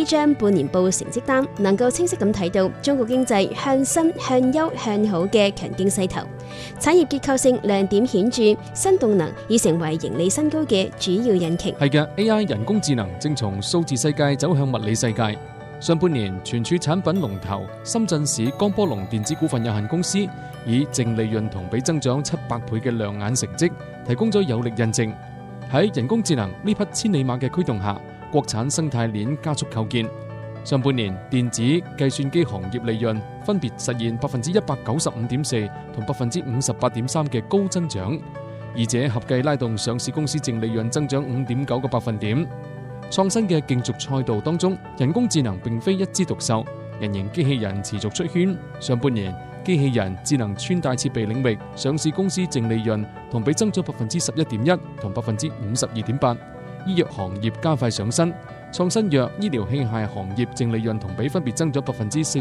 張半年報成績單，能夠清晰咁睇到中國經濟向新、向優、向好嘅強勁勢頭，產業結構性亮點顯著，新動能已成為盈利新高嘅主要引擎。 係嘅 ，AI 人工智能正從數字世界走向物理世界。上半年，存儲產品龍頭深圳市江波龍電子股份有限公司以淨利潤同比增長700倍嘅亮眼成績，提供咗有力印證。喺人工智能呢匹千里馬嘅驅動下，國產生態鏈加速構建。上半年電子計算機行業利潤分別實現195.4%同58.3%嘅高增長，二者合計拉動上市公司淨利潤增長5.9個百分點。創新嘅競逐賽道當中，人工智能並非一枝獨秀，人形機器人持續出圈。上半年，機器人智能穿戴設備領域上市公司淨利潤同比增咗11.1%同52.8%。醫藥行業加快上新，創新藥、醫療器械行業淨利潤同比分別增咗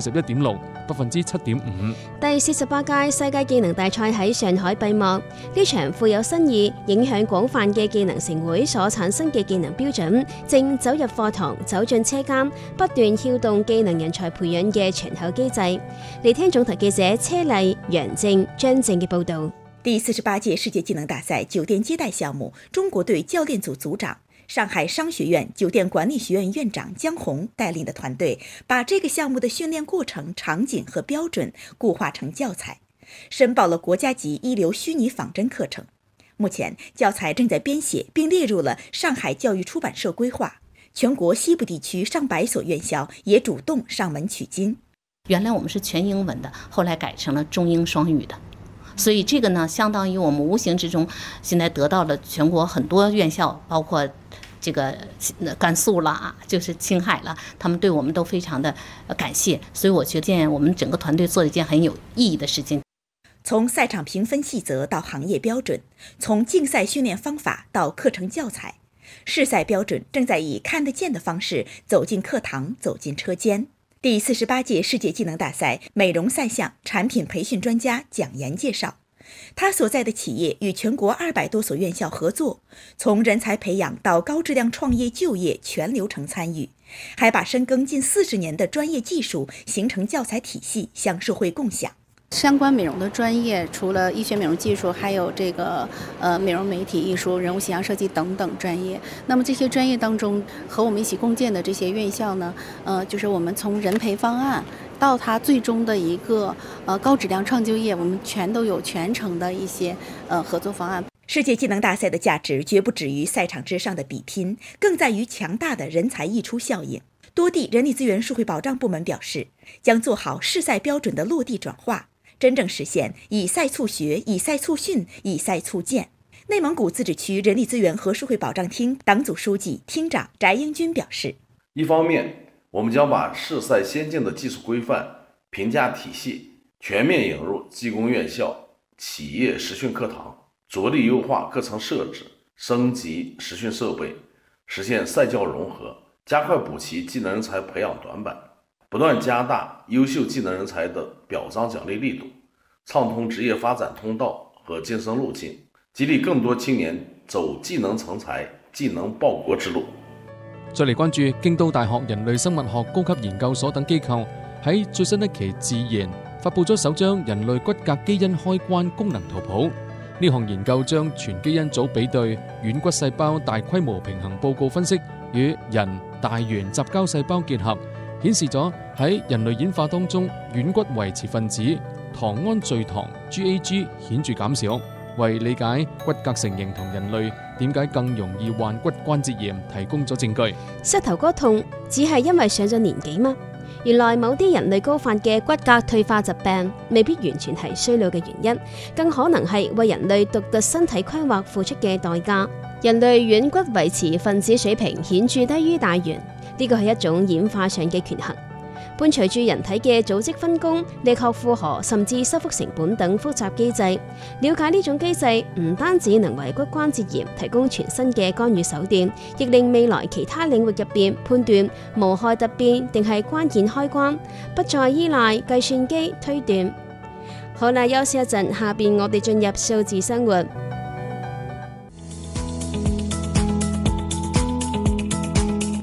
41.6%、7.5%。 第48屆世界技能大賽喺上海閉幕，呢場富有新意、影響廣泛嘅技能盛會所產生嘅技能標準，正走入課堂、走進車間，不斷撬動技能人才培養嘅長效機制。嚟聽總台記者車麗、楊正、張正嘅報導。 第48屆世界技能大賽酒店接待項目，中國隊教練組組長、上海商學院酒店管理學院院長姜紅帶領的團隊，把這個項目的訓練過程、場景和標準固化成教材，申報了國家級一流虛擬仿真課程。目前教材正在編寫，並列入了上海教育出版社規劃。全國西部地區上百所院校也主動上門取經。 原來我們是全英文的，後來改成了中英雙語的。所以這個呢，相當於我們無形之中，現在得到了全國很多院校，包括這個甘肅啦，就是青海啦，他們對我們都非常的感謝。所以我覺得我們整個團隊做了一件很有意義的事情。 從賽場評分細則到行業標準，從競賽訓練方法到課程教材，試賽標準正在以看得見的方式走進課堂，走進車間。第48屆世界技能大賽美容賽項產品培訓專家蔣岩介紹，他所在的企業與全國200多所院校合作，從人才培養到高質量創業就業全流程參與，還把深耕近40年的專業技術形成教材體系向社會共享。 相關美容的專業，除了醫學美容技術，還有這個美容美體藝術、人物形象設計等等專業。那麼這些專業當中，和我們一起共建的這些院校呢，就是我們從人培方案到它最終的一個高質量創就業，我們全都有全程的一些合作方案。 世界技能大賽的價值絕不止於賽場之上的比拼，更在於強大的人才溢出效應。多地人力資源社會保障部門表示，將做好試賽標準的落地轉化，真正實現以賽促學、以賽促訓、以賽促建。內蒙古自治區人力資源和社會保障廳黨組書記、廳長翟英軍表示， 一方面，我們將把試賽先進的技術規範、評價體系全面引入技工院校、企業實訓課堂，着力優化課程設置，升級實訓設備，實現賽教融合，加快補齊技能人才培養短板，不斷加大優秀技能人才的表彰獎勵力度，暢通職業發展通道和晉升路徑，激勵更多青年走技能成才、技能報國之路。 再嚟關注京都大學人類生物學高級研究所等機構喺最新一期《自然》發佈咗首張人類骨骼基因開關功能圖譜。呢項研究將全基因組比對軟骨細胞大規模平衡報告分析與人大圓雜交細胞結合，顯示咗喺人類演化當中，軟骨維持分子糖胺聚糖 GAG 顯著減少，為理解骨骼成形同人類點解更容易患骨關節炎提供咗證據。 膝頭哥痛只係因為上咗年紀嗎？原來某啲人類高發嘅骨骼退化疾病未必完全係衰老嘅原因，更可能係為人類獨特身體規劃付出嘅代價。人類軟骨維持分子水平顯著低於大圓，呢個係一種演化上嘅權衡。伴隨住人體嘅組織分工、力學負荷甚至修復成本等複雜機制，了解呢種機制唔單止能為骨關節炎提供全新嘅干預手段，亦令未來其他領域入邊判斷無害突變定係關鍵開關，不再依賴計算機推斷。好啦，休息一陣，下邊我哋進入數字生活。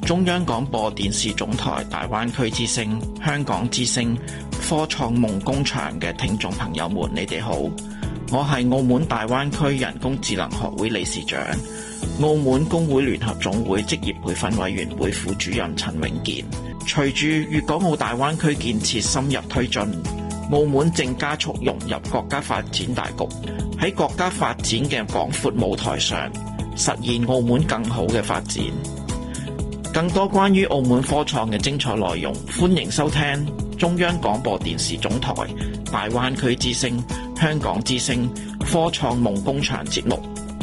中央廣播電視總台大灣區之聲、香港之聲、科創夢工場嘅聽眾朋友們，你哋好，我係澳門大灣區人工智能學會理事長、澳門工會聯合總會職業培訓委員會副主任陳永健。隨住粵港澳大灣區建設深入推進，澳門正加速融入國家發展大局，喺國家發展嘅廣闊舞台上，實現澳門更好嘅發展。更多關於澳門科創嘅精彩內容，歡迎收聽中央廣播電視總台大灣區之聲、香港之聲、科創夢工場節目。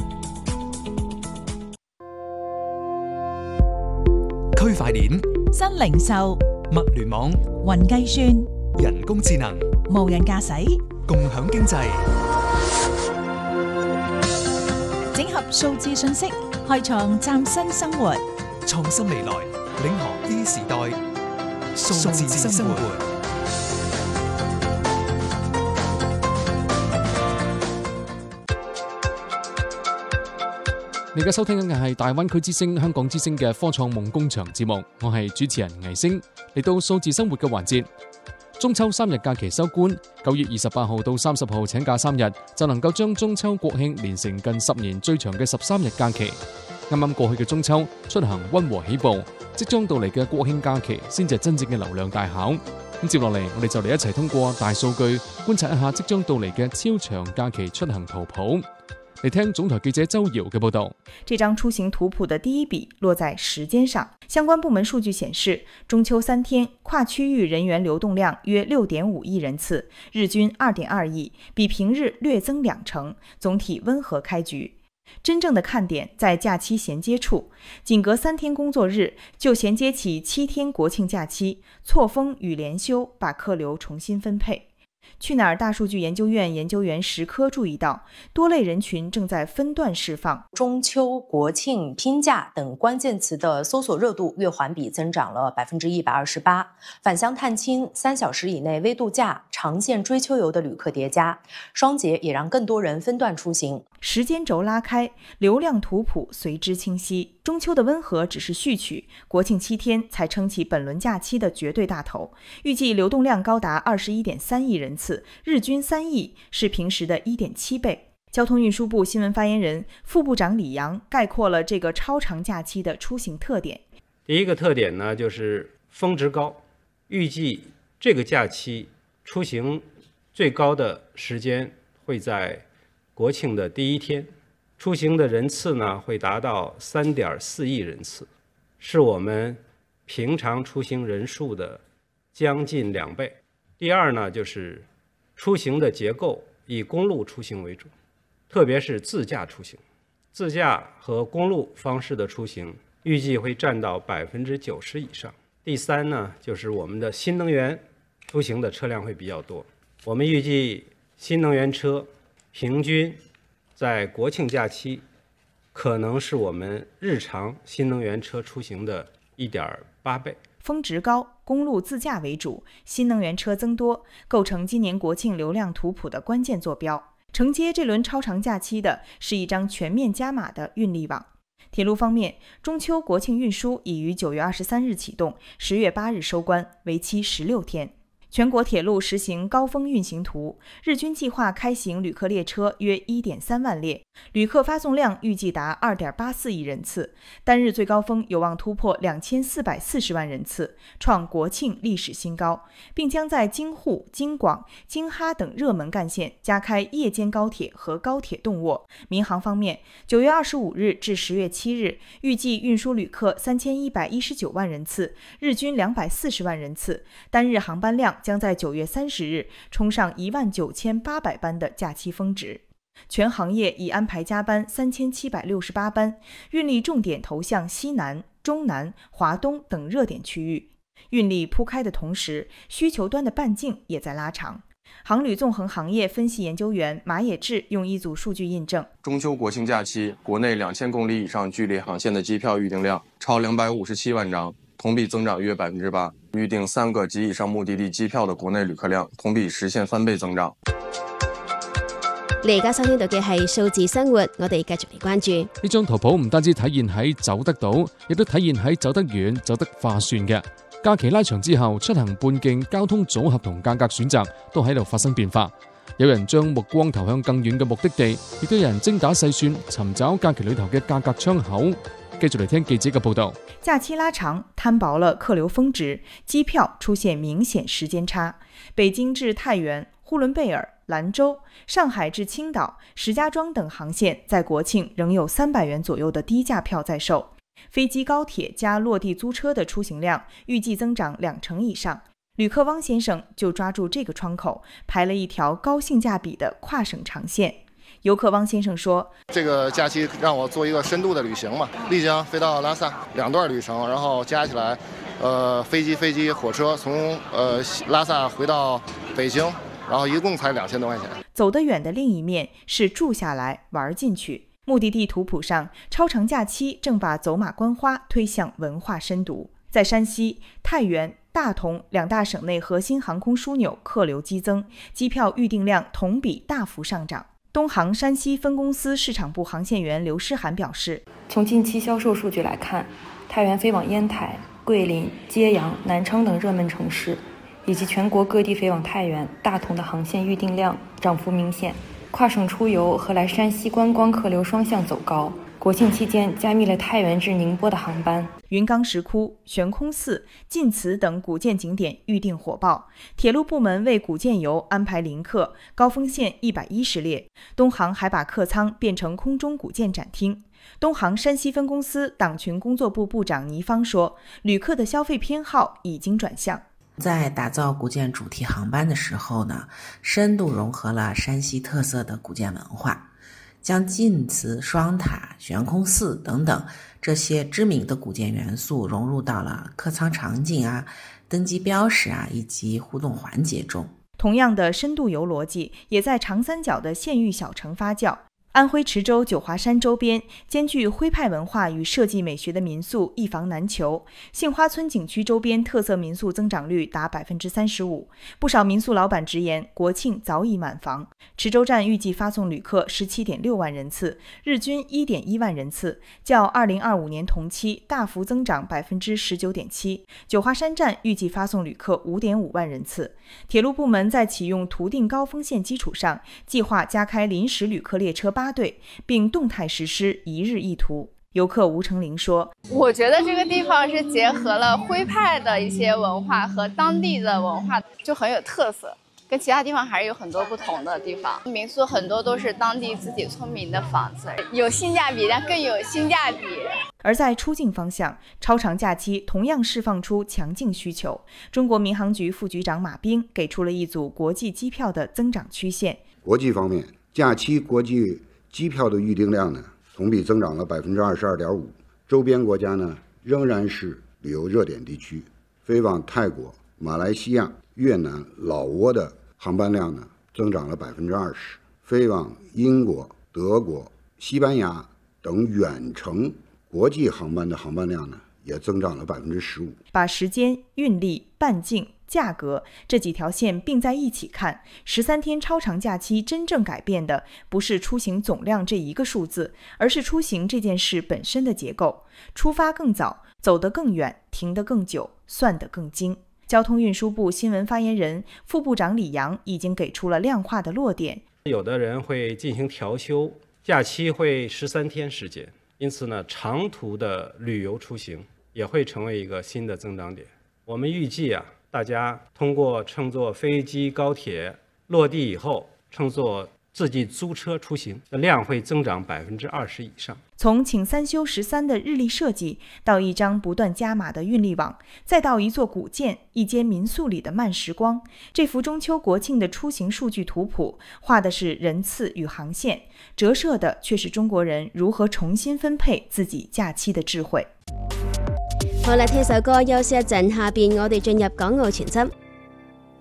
區塊鏈、 新零售、 物聯網、 雲計算、 人工智能、 無人駕駛、 共享經濟， 整合數字信息，開創嶄新生活。 創新未來，領航 E 時代，數字生活。 你而家收聽緊嘅係大灣區之聲、香港之聲嘅科創夢工場節目，我係主持人倪星。嚟到數字生活嘅環節，中秋3日假期收官，9月28號到30號請假3日，就能夠將中秋國慶連成近10年最長嘅13日假期。啱啱過去嘅中秋出行溫和起步，即將到嚟嘅國慶假期先至係真正嘅流量大考。咁接落嚟，我哋就嚟一齊通過大數據觀察一下即將到嚟嘅超長假期出行圖譜。嚟聽總台記者周瑤嘅報道。 這張出行圖譜的第一筆落在時間上，相關部門數據顯示，中秋3天跨區域人員流動量約6.5億人次，日均2.2億，比平日略增2成，總體溫和開局。真正的看點在假期銜接處，僅隔3天工作日就銜接起7天國慶假期，錯峰與連休把客流重新分配。去哪兒大數據研究院研究員石科注意到，多類人群正在分段釋放。 中秋、國慶、拼假等關鍵詞的搜索熱度月環比增長了128%，返鄉探親、3小時以內微度假、長線追秋遊的旅客疊加，雙節也讓更多人分段出行。 時間軸拉開，流量圖譜隨之清晰。中秋的溫和只是序曲，國慶7天才撐起本輪假期的絕對大頭。預計流動量高達21.3億人次，日均3億，是平時的1.7倍。交通運輸部新聞發言人、副部長李陽概括了這個超長假期的出行特點。 第一個特點呢，就是峰值高，預計這個假期出行最高的時間會在國慶的第一天，出行的人次呢會達到3.4億人次，是我們平常出行人數的將近2倍。第二呢，就是出行的結構以公路出行為主，特別是自駕出行，自駕和公路方式的出行預計會佔到90%以上。第三呢，就是我們的新能源出行的車輛會比較多，我們預計新能源車平均在國慶假期可能是我們日常新能源車出行的1.8倍。 峰值高，公路自駕為主，新能源車增多，構成今年國慶流量圖譜的關鍵坐標。承接這輪超長假期的是一張全面加碼的運力網。鐵路方面，中秋國慶運輸已於9月23日啟動，10月8日收官，為期16天。全國鐵路實行高峰運行圖，日均計劃開行旅客列車約1.3萬列，旅客發送量預計達2.84億人次，單日最高峰有望突破2440萬人次，創國慶歷史新高，並將在京滬、京廣、京哈等熱門幹線加開夜間高鐵和高鐵動臥。民航方面，9月25日至10月7日，預計運輸旅客3119萬人次，日均240萬人次，單日航班量將在9月30日衝上19800班的假期峰值。全行業已安排加班3768班，運力重點投向西南、中南、華東等熱點區域。運力鋪開的同時，需求端的半徑也在拉長。航旅縱橫行業分析研究員馬野志用一組數據印證： 中秋國慶假期，國內2000公里以上距離航線的機票預訂量超257萬張，同比增長約8%。預訂3個及以上目的地機票的國內旅客量同比實現3倍增長。 你而家收聽到嘅係數字生活，我哋繼續嚟關注呢張圖譜唔單止體現喺走得到，亦都體現喺走得遠、走得划算嘅。假期拉長之後，出行半徑、交通組合同價格選擇都喺度發生變化。有人將目光投向更遠嘅目的地，亦都有人精打細算，尋找假期裏頭嘅價格窗口。繼續嚟聽記者嘅報道。 假期拉長，攤薄了客流峰值，機票出現明顯時間差。北京至太原、呼倫貝爾、蘭州、上海至青島、石家莊等航線在國慶仍有300元左右的低價票在售。飛機、高鐵加落地租車的出行量預計增長20%以上。旅客汪先生就抓住這個窗口，排了一條高性價比的跨省長線。遊客汪先生說： 這個假期讓我做一個深度的旅行嘛，麗江飛到拉薩2段旅程，然後加起來，飛機、火車從拉薩回到北京，然後一共才2000多塊錢。 走得遠的另一面是住下來玩進去。目的地圖譜上，超長假期正把走馬觀花推向文化深度。在山西、太原、大同2大省內核心航空樞紐客流激增，機票預訂量同比大幅上漲。東航山西分公司市場部航線員劉詩涵表示， 從近期銷售數據來看，太原飛往煙台、桂林、揭陽、南昌等熱門城市，以及全國各地飛往太原、大同的航線預訂量漲幅明顯，跨省出遊和來山西觀光客流雙向走高。國慶期間加密了太原至寧波的航班。 雲岡石窟、懸空寺、晉祠等古建景點預訂火爆，鐵路部門為古建遊安排臨客，高峰線110列。東航還把客艙變成空中古建展廳。東航山西分公司黨群工作部部長倪芳說，旅客的消費偏好已經轉向。 在打造古建主題航班的時候呢，深度融合了山西特色的古建文化，將晉祠、雙塔、懸空寺等等這些知名的古建元素融入到了客艙場景啊、登機標識啊以及互動環節中。 同樣的深度遊邏輯也在長三角的縣域小城發酵。安徽池州九華山周邊兼具徽派文化與設計美學的民宿一房難求，杏花村景區周邊特色民宿增長率達 35%， 不少民宿老闆直言國慶早已滿房。池州站預計發送旅客 17.6萬人次，日均 1.1萬人次，較2025年同期大幅增長 19.7%。九華山站預計發送旅客 5.5萬人次。鐵路部門在啟用圖定高峰線基礎上，計劃加開臨時旅客列車8對，並動態實施一日一圖。遊客吳成林說： 我覺得這個地方是結合了徽派的一些文化和當地的文化，就很有特色，跟其他地方還是有很多不同的地方。民宿很多都是當地自己村民的房子，有性價比，但更有性價比。 而在出境方向，超長假期同樣釋放出強勁需求。中國民航局副局長馬斌給出了一組國際機票的增長曲線。 國際方面，假期國際機票的預訂量呢，同比增長了 22.5%。周邊國家呢，仍然是旅遊熱點地區，飛往泰國、馬來西亞、越南、老撾的航班量呢，增長了 20%。飛往英國、德國、西班牙等遠程國際航班的航班量呢，也增長了 15%。把時間、運力、半徑、價格這幾條線並在一起看，13天超長假期真正改變的不是出行總量這一個數字，而是出行這件事本身的結構。出發更早，走得更遠，停得更久，算得更精。交通運輸部新聞發言人、副部長李陽已經給出了量化的落點。 有的人會進行調休，假期會13天時間。因此呢，長途的旅遊出行也會成為一個新的增長點。我們預計大家通過乘坐飛機、高鐵落地以後，乘坐自己租車出行的量會增長 20% 以上。 從請3休13的日曆設計，到一張不斷加碼的運力網，再到一座古建、一間民宿裡的慢時光，這幅中秋國慶的出行數據圖譜，畫的是人次與航線，折射的卻是中國人如何重新分配自己假期的智慧。 好啦，聽首歌休息一陣，下邊我哋進入港澳全針。